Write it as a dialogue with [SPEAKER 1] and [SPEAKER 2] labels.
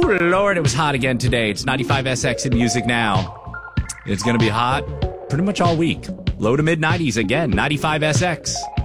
[SPEAKER 1] Lord, it was hot again today. It's 95 SX in Music Now. It's going to be hot pretty much all week. Low to mid 90s again, 95 SX.